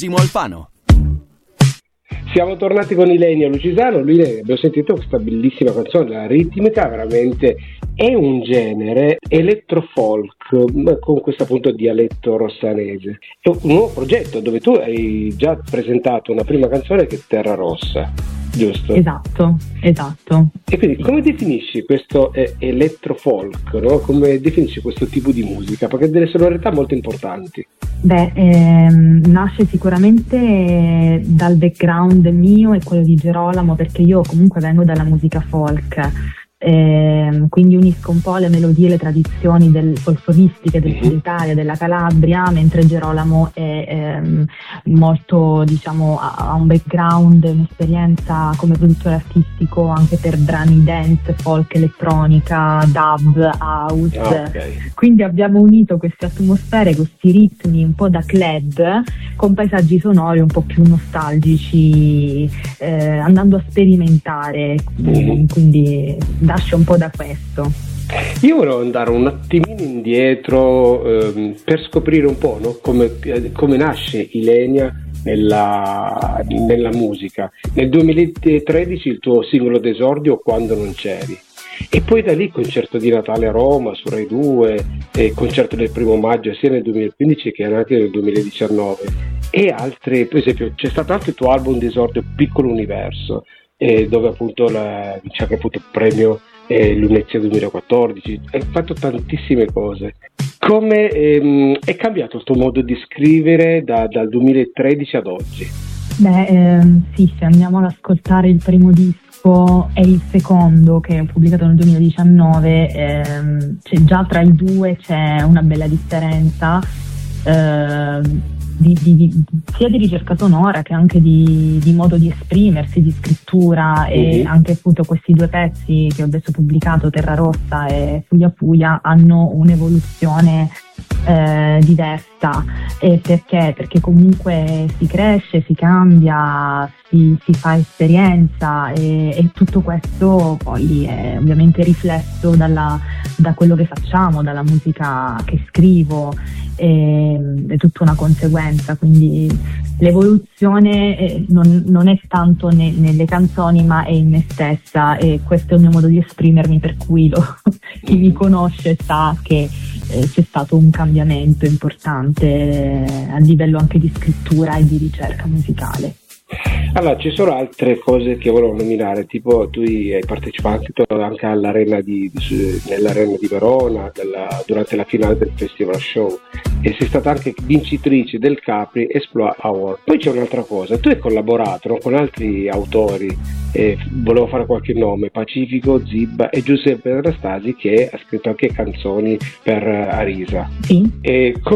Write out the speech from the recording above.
Simo Alfano. Siamo tornati con Ilenia Lucisano. Abbiamo sentito questa bellissima canzone, la ritmica veramente è un genere elettrofolk con questo appunto dialetto rossanese. È un nuovo progetto dove tu hai già presentato una prima canzone che è Terra Rossa, giusto? Esatto. E quindi come definisci questo elettrofolk, no? Come definisci questo tipo di musica? Perché ha delle sonorità molto importanti. Nasce sicuramente dal background mio e quello di Gerolamo, perché io comunque vengo dalla musica folk, quindi unisco un po' le melodie e le tradizioni folcloristiche del Sud Italia, della Calabria, mentre Gerolamo è molto, diciamo, ha un background, un'esperienza come produttore artistico anche per brani dance, folk, elettronica, dub, house. Okay. Quindi abbiamo unito queste atmosfere, questi ritmi un po' da club con paesaggi sonori un po' più nostalgici, andando a sperimentare, quindi nasce un po' da questo. Io volevo andare un attimino indietro per scoprire un po', no? come nasce Ilenia nella musica. Nel 2013 il tuo singolo d'esordio, Quando non c'eri, e poi da lì concerto di Natale a Roma su Rai 2, concerto del 1° maggio sia nel 2015 che anche nel 2019, e altri. Per esempio c'è stato anche il tuo album d'esordio Piccolo Universo, dove appunto c'è appunto il premio Lunezia 2014. Hai fatto tantissime cose. Come è cambiato il tuo modo di scrivere dal 2013 ad oggi? Sì, se andiamo ad ascoltare il primo disco e il secondo che ho pubblicato nel 2019, già tra i due c'è una bella differenza, sia di ricerca sonora che anche di modo di esprimersi, di scrittura, e anche appunto questi due pezzi che ho adesso pubblicato, Terra Rossa e Fuia Fuia, hanno un'evoluzione diversa. Perché comunque si cresce, si cambia, si fa esperienza, e tutto questo poi è ovviamente riflesso da quello che facciamo, dalla musica che scrivo, è tutta una conseguenza. Quindi l'evoluzione non è tanto nelle canzoni, ma è in me stessa, e questo è il mio modo di esprimermi, per cui chi mi conosce sa che c'è stato un cambiamento importante a livello anche di scrittura e di ricerca musicale. Allora, ci sono altre cose che volevo nominare, tipo tu hai partecipato anche nell'Arena di Verona durante la finale del Festival Show, e sei stata anche vincitrice del Capri Exploit Award. Poi c'è un'altra cosa, tu hai collaborato, no, con altri autori, volevo fare qualche nome: Pacifico, Zibba e Giuseppe Anastasi, che ha scritto anche canzoni per Arisa. Sì.